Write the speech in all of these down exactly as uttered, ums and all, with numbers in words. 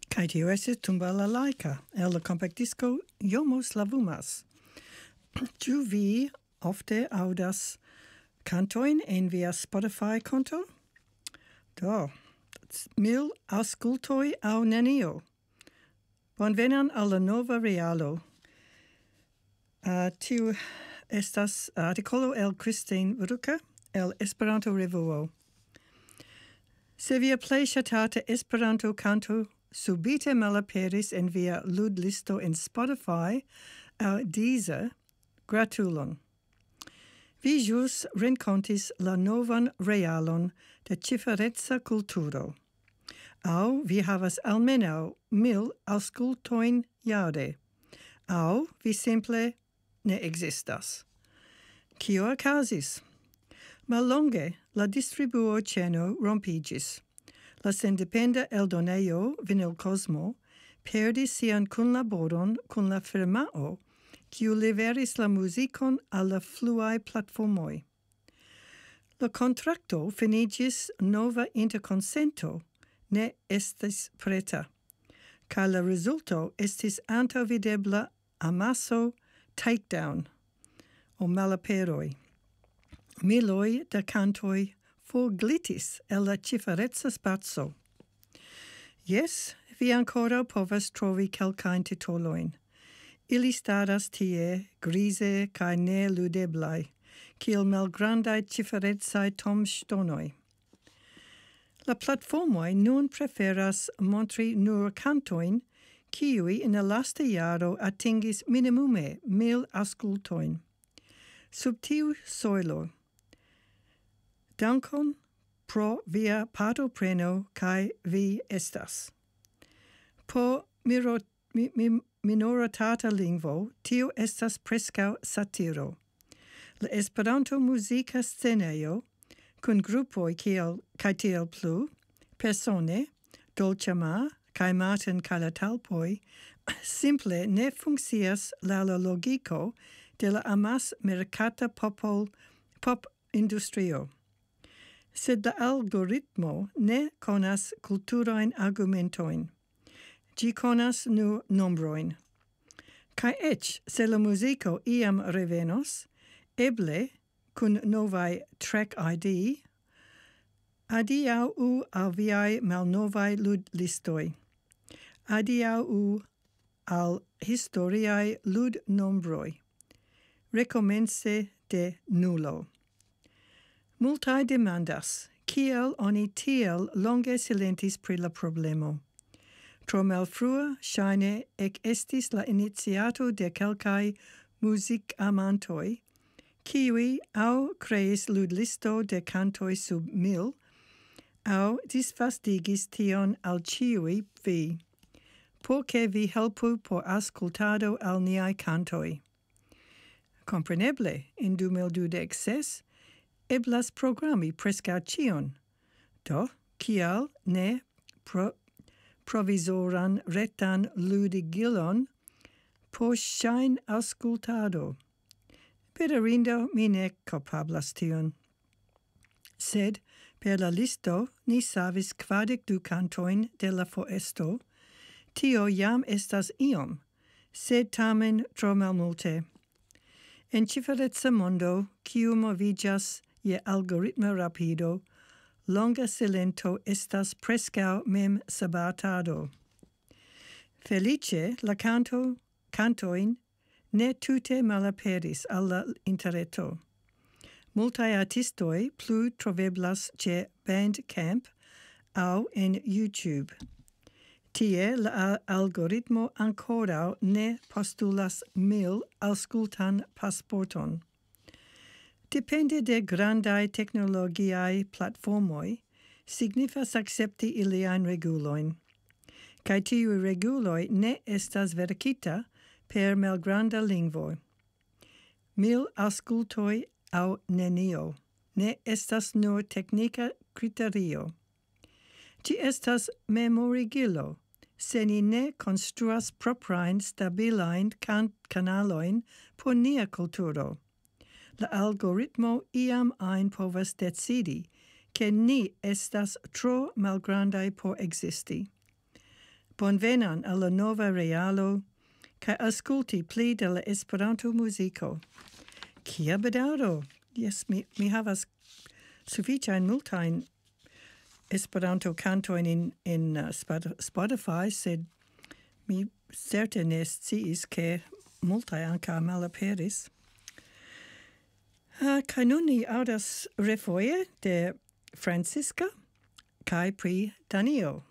Kai tio estis tumbala laika, el la compact disco Iomos Lavumas. Ĉu vi ofte audas cantoin en via Spotify konto? Do, mil aŭskultoj aŭ nenio. Bonvenon al la nova realo. Uh, tiu estas artikolo el Christine Ruka el Esperanto Revuo. Se via plej ŝatata Esperanto kanto subite malaperis en via ludlisto en Spotify aŭ Deezer, gratulon. Vi ĵus renkontis la novan realon de cifereca kulturo. Aŭ vi havas almenaŭ mil aŭskultojn jare. Aŭ vi simple ne ekzistas. Kio okazis? Mallonge la distribuo ĉeno rompiĝis. La sendependa eldonejo Vinyl Cosmo perdis sian kunlaboron kun la firmao, kiu liveris la muzikon al la fluaj platformoj. La kontrakto finiĝis, nova interkonsento ne estis preta, kaj la rezulto estis antaŭvidebla amaso takedown o malaperoj. Miloj da cantoj forglitis el la cifereca spaco. Jes, vi ancora povas trovi kelkajn titolojn. Ili staras tie, grize kaj ne ludeblaj, kiel malgrandaj ciferecaj tomŝtonoj. La platformoj nun preferas montri nur kantojn, kiuj in la lasta jaro atingis minimume mil aŭskultojn. Sub tiu sojlo, dankon pro via partopreno kaj vi estas. Po miro, mi, mi, minoritata lingvo, tio estas preskaŭ satiro. La Esperanto muzika scenejo, kun grupoj kiel kaj tiel plu, persone, Dolĉa Ma kaj Martin kaj la Talpoj, simple ne funkcias laŭ la logiko de la amas-merkata popol pop industrio. Sed la algoritmo ne konas kulturajn argumentojn. Ĝi konas nur nombrojn. Kaj eĉ se la muziko iam revenos, eble kun novaj track I D, adiaŭu al viaj malnovaj ludlistoj. Adiaŭu al historiaj ludnombroj. Rekomence de nulo. Multaj demandas, kiel oni tiel longe silentis pri la problemo. Tro malfrua ŝajne ekestis la iniciato de kelkaj muzikamantoj, kiuj aŭ kreis ludlisto de kantoj sub mil, aŭ disvastigis tion al ĉiuj vi, por ke vi helpu por aŭskultado al niaj kantoj. Kompreneble, en du mil dudek ses, eblas programi preskaŭ ĉion. Do, kial ne pro, provizoran retan ludigilon por ŝajn-aŭskultado? Pederindo mi ne kapablas tion. Sed per la listo ni savis kvardek du kantojn de la foresto, tio jam estas iom, sed tamen tro malmulte. En cifereca mondo, kiu moviĝas je algoritma rapido, longa silento estas preskaŭ mem sabatado. Feliĉe la kanto, kantojn ne tute malaperis al la interreto. Multaj artistoj plu troveblas ĉe Bandcamp aŭ en YouTube. Tie la algoritmo ankoraŭ ne postulas mil aŭskultan pasporton. Depende de grandaj teknologiaj platformoj, signifas akcepti iliajn regulojn. Kaj tiuj reguloj ne estas verkita per malgranda lingvo. Mil aŭskultoj aŭ nenio. Ne estas nur teknika kriterio. Ĝi estas memorigilo, se ni ne konstruas proprajn stabilajn kan- kanalojn por nia kulturo. La algoritmo iam ajn povas decidi, ke ni estas tro malgrandaj por ekzisti. bonvenon alla nova realo, kai ascolti pli de la Esperanto muziko. Kia bedaŭro! Yes, mi, mi havas sufiĉajn multajn Esperanto cantoin in, in uh, Spotify, sed mi certe ne sciis che multae anca malaperis. Uh, kai nun ni audas refoje de Francisca, kai pri Danio.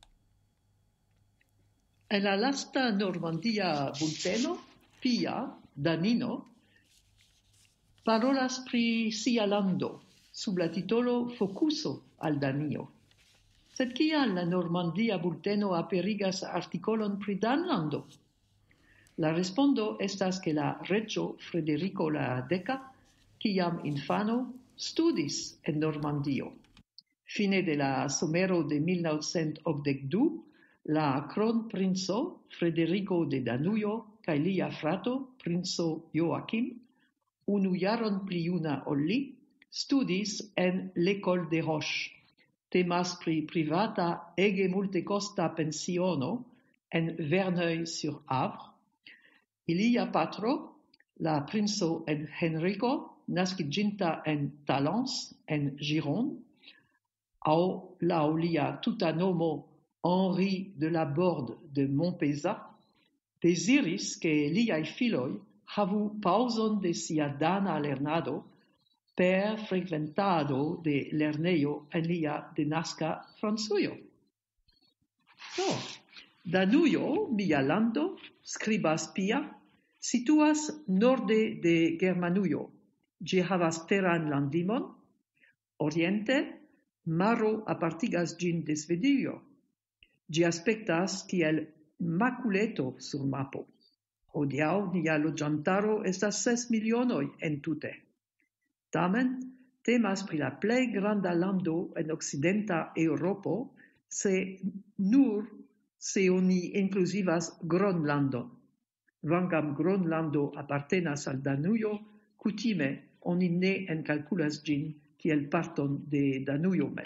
En la lasta Normandia bulteno, Pia, Danino, parolas pri sia lando, sub la titolo Focuso al Danio. Sed kial la Normandia bulteno aperigas articolon pri Danlando? La respondo estas che la regio Frederico la Deca, kiam infano, studis en Normandio. Fine de la somero de mil novecent okdekdu, la kronprinco Frederico de Danujo kaj lia frato, princo Joachim, unu jaron pli juna ol li, studis en l'École des Roches. Temas pri privata ege multekosta pensiono en Verneuil-sur-Avre. Ilia patro, la princo en Henrico, naskiĝinta en Talence, en Gironde, aŭ laŭ lia tuta nomo Henri de la Borde de Montpezat, desiris ke liaj filoj havu paŭzon de sia dana lernado per frequentado de lernejo en lia denaska Francujo. Do, Danujo, mia lando, skribas Pia, situas norde de Germanujo. Ĝi havas teran landlimon, oriente maro apartigas ĝin de Svedio. Ĝi aspektas kiel makuleto sur mapo. Hodiaŭ nia loĝantaro estas ses milionoj entute. Tamen, temas pri la plej granda lando en okcidenta Eŭropo, se nur se oni inkluzivas Gronlandon. Kvankam Gronlando apartenas al Danujo, kutime oni ne enkalkulas ĝin kiel parton de Danujo mem.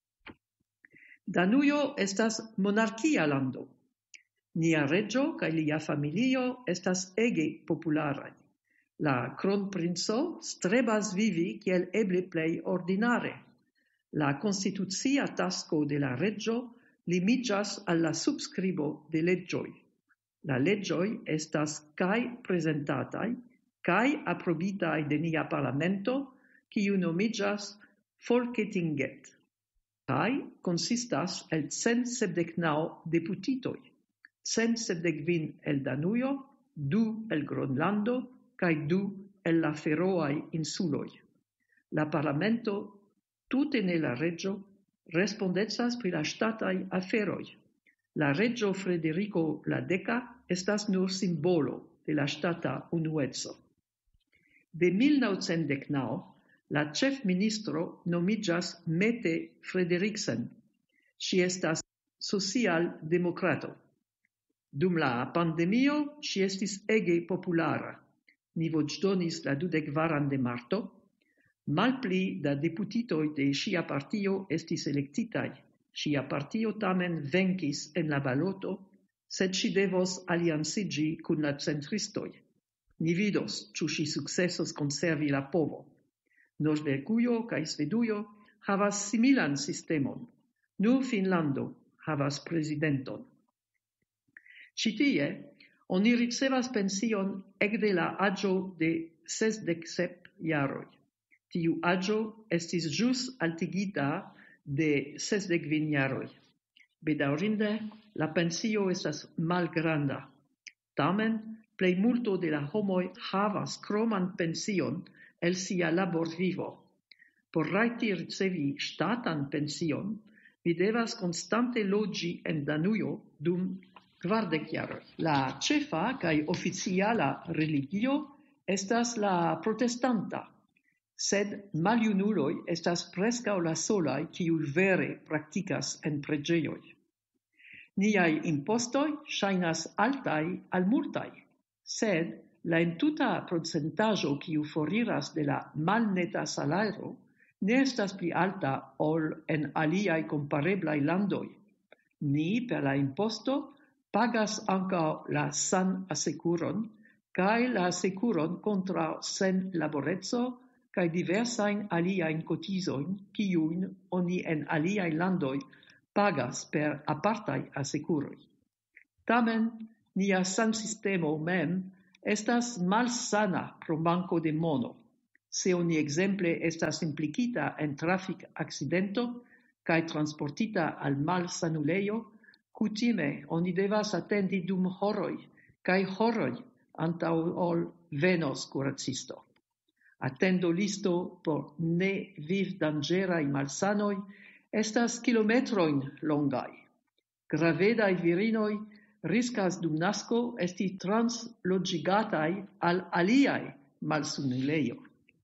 Danujo estas monarkia lando. Nia reĝo kaj lia familio estas ege popularaj. La kronprinco strebas vivi kiel eble plej ordinare. La konstitucia tasko de la reĝo limiĝas al la subskribo de leĝoj. La leĝoj estas kaj prezentataj kaj aprobitaj de nia parlamento, kiu nomiĝas Folketinget, kaj konsistas el cent sepdek naŭ deputitoj, cent sepdek kvin el Danujo, du el Gronlando kaj du el la Feroaj insuloj. La parlamento, tute ne la reĝo, respondecas pri la ŝtataj aferoj. La reĝo Frederico la Deca estas nur simbolo de la ŝtata unueco. De mil novcent dek naŭ, la ĉefministro nomiĝas Mette Frederiksen. Ŝi estas social-demokrato. Dum la pandemio ŝi estis ege populara. Ni voĉdonis la dudek-kvaran de marto. Malpli da deputitoj de ŝia partio estis elektitaj. Ŝia partio tamen venkis en la baloto, sed ŝi devos alianciĝi kun la centristoj. Ni vidos, ĉu ŝi sukcesos konservi la povo. Norvegujo kaj Svedujo havas similan sistemon. Nur Finnlando havas prezidenton. Ĉi tie oni ricevas pension ekde la aĝo de sesdek sep jaroj. Tiu aĝo estis ĵus altigita de sesdek kvin jaroj. Bedaŭrinde, la pensio estas malgranda. Tamen, plejmulto de la homoj havas kroman pension el sia laborvivo. Por rajti ricevi ŝtatan pension, vi devas konstante loĝi en Danujo dum kvardek jaroj. La ĉefa kaj oficiala religio estas la protestanta, sed maljunuloj estas preskaŭ la solaj kiuj vere praktikas en preĝejoj. Niaj impostoj ŝajnas altaj al multaj, sed la entuta procentaĵo kiu foriras de la malneta salajro ne estas pli alta ol en aliaj kompareblaj landoj. Ni per la imposto pagas ankaŭ la san-asekuron kaj la asekuron kontraŭ senlaboreco kaj diversajn aliajn kotizojn, kiujn oni en aliaj landoj pagas per apartaj asekuroj. Tamen, nia sansistemo mem estas malsana pro manko de mono. Se oni exemple estas implikita en trafik akcidento kaj transportita al malsanulejo, kutime oni devas atendi dum horoj kaj horoj antaŭ ol venos kuracisto. Atendo listo por ne vivdanĝeraj malsanoj estas kilometrojn longaj. Gravedaj virinoj riskas dum nasko esti transloĝigataj al aliaj malsanulejoj.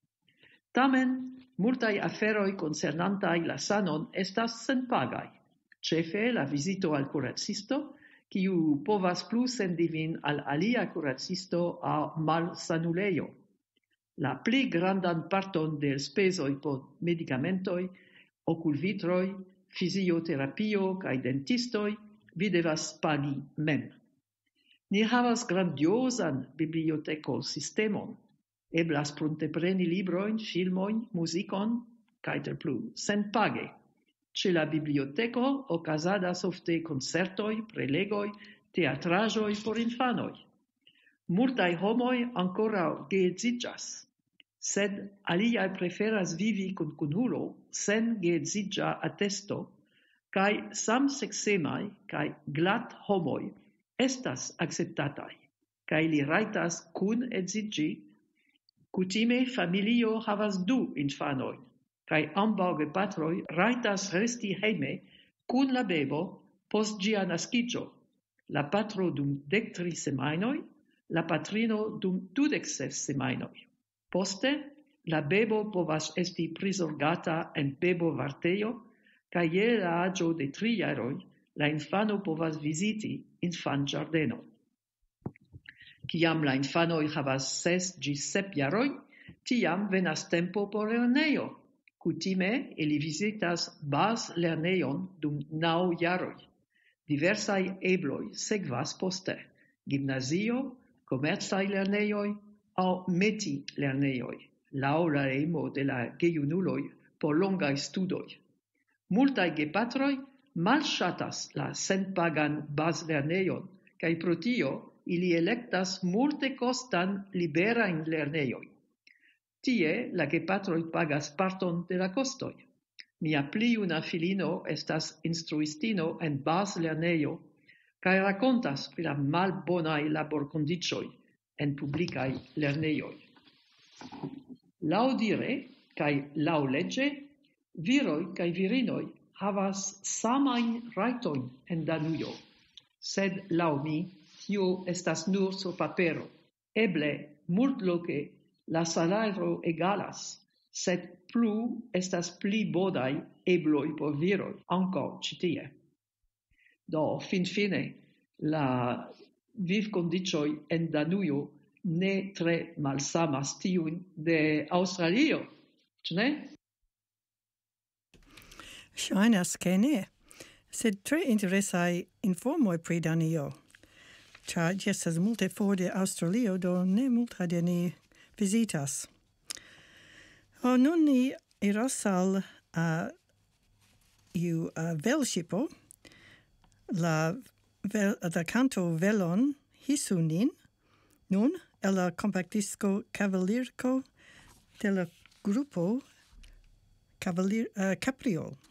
Tamen, multaj aferoj koncernantaj la sanon estas senpagaj, ĉefe la vizito al kuracisto, kiu povas plu sendi vin al alia kuracisto aŭ malsanulejo. La pli grandan parton de elspezoj por medikamentoj, okulvitroj, fizioterapio kaj dentistoj vi devas pagi mem. Ni havas grandiozan bibliotekosistemon. Eblas pruntepreni librojn, filmojn, muzikon, kaj ter plu, senpage. Ĉe la biblioteko okazadas ofte koncertoj, prelegoj, teatraĵoj por infanoj. Multaj homoj ankoraŭ geedziĝas, sed aliaj preferas vivi kun kunulo sen geedziĝa atesto, kaj samseksemaj kaj glathomoj estas akceptataj, kaj li rajtas kunedziĝi. Kutime familio havas du infanojn, kaj ambaŭ gepatroj rajtas resti hejme kun la bebo post ĝia naskiĝo, la patro dum dek tri semajnoj, la patrino dum dudek ses semajnoj. Poste, la bebo povas esti prizorgata en bebovartejo, kaj je la aĝo de tri jaroj la infano povas viziti infanĝardenon. Kiam la infanoj havas ses ĝis sep jarojn, tiam venas tempo por lernejo. Kutime ili vizitas bazlernejon dum naŭ jaroj. Diversaj ebloj sekvas poste: gimnazio, komercaj lernejoj aŭ meti-lernejoj, laŭ la emo de la gejunuloj por longaj studoj. Multaj gepatroj malŝatas la senpagan bazlernejon, kaj pro tio ili elektas multe kostan liberajn lernejojn. Tie la gepatroj pagas parton de la kostoj. Mia pli juna filino estas instruistino en bazlernejo kaj rakontas pri la malbonaj laborkondiĉoj en publikaj lernejoj. Laŭdire kaj laŭleĝe, viroj kaj virinoj havas samajn rajtojn en Danujo, sed laŭ mi tio estas nur sur papero. Eble multloke la salajro egalas, sed plu estas pli bodaj ebloj por viroj ankaŭ ĉi tie. Do finfine la vivkondiĉoj en Danujo ne tre malsamas tiujn de Aŭstralio, ĉu ne? Ŝajnas ke ne, sed tre interesaj informoj pri Danio. Ĉar ĝi estas multe for de Aŭstralio, do ne multe de ni vizitas. O, nun ni iras al uh, iu uh, velŝipo, la, vel, la canto Velon Hisunin, nun el la compactdisco Cavalierco de la grupo Cavalier, uh, Capriol.